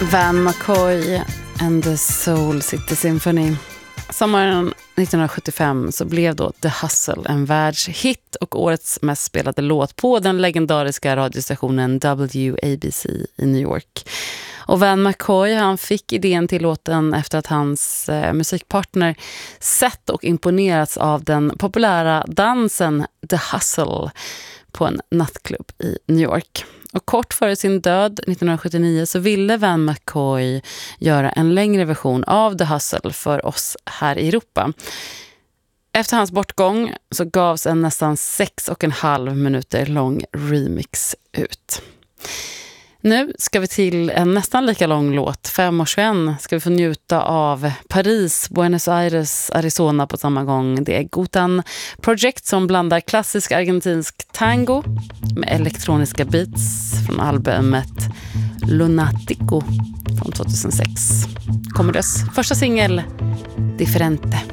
Van McCoy and the Soul City Symphony. Sommaren 1975 så blev då The Hustle en världshit och årets mest spelade låt på den legendariska radiostationen WABC i New York. Och Van McCoy, han fick idén till låten efter att hans musikpartner sett och imponerats av den populära dansen The Hustle på en nattklubb i New York. Och kort före sin död 1979 så ville Van McCoy göra en längre version av The Hustle för oss här i Europa. Efter hans bortgång så gavs en nästan 6,5 minuter lång remix ut. Nu ska vi till en nästan lika lång låt, 5:21, ska vi få njuta av Paris, Buenos Aires, Arizona på samma gång. Det är Gutan Project som blandar klassisk argentinsk tango med elektroniska beats från albumet Lunatico från 2006. Kommer dess första singel, Differente.